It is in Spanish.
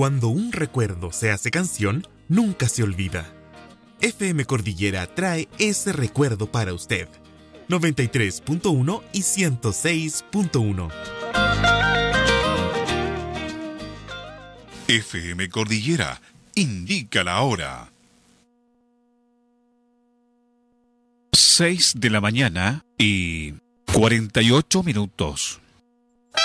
Cuando un recuerdo se hace canción, nunca se olvida. FM Cordillera trae ese recuerdo para usted. 93.1 y 106.1. FM Cordillera indica la hora. 6 de la mañana y 48 minutos.